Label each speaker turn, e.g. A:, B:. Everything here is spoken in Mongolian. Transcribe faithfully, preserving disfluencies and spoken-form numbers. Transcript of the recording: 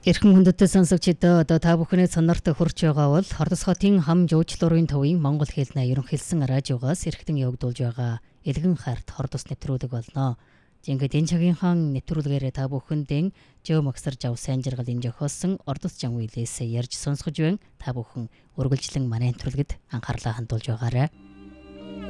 A: Эрхэм хүндэт сонсогчдоо одоо та бүхний сонорт хүрч байгаа бол Хордос хотын хам жуулчлалын төвийн Монгол хэлний ерөнхийлсөн радиогоос эрхтэн явагдуулж байгаа Элгэн хайрт Хордос нэвтрүүлэг болно. Ингээд энэ цагийнхаа нэвтрүүлгээрээ та бүхэндээ Жөө Магсарж ав сайн жаргалын жохоосон Ордос Жамвилээс ярьж сонсгож байна. Та бүхэн үргэлжлэн манай нэвтрүүлгэд анхаарлаа хандуулж байгаарай.